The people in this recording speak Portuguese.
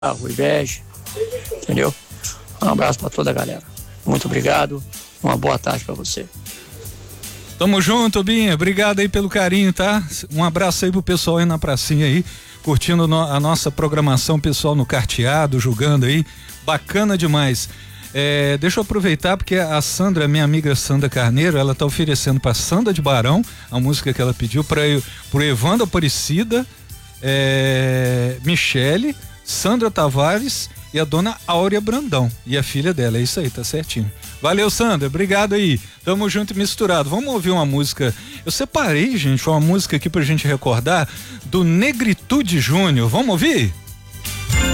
o Ivege, entendeu? Um abraço para toda a galera. Muito obrigado, uma boa tarde para você. Tamo junto, Binha, obrigado aí pelo carinho, tá? Um abraço aí pro pessoal aí na pracinha aí, curtindo a nossa programação, pessoal no carteado, jogando aí, bacana demais. Deixa eu aproveitar porque a Sandra, minha amiga Sandra Carneiro, ela tá oferecendo pra Sandra de Barão, a música que ela pediu, pro Evandro Aparecida, Michele, Sandra Tavares e a dona Áurea Brandão e a filha dela, é isso aí, tá certinho. Valeu, Sandra, obrigado aí, tamo junto e misturado. Vamos ouvir uma música, eu separei, gente, uma música aqui pra gente recordar do Negritude Júnior, vamos ouvir?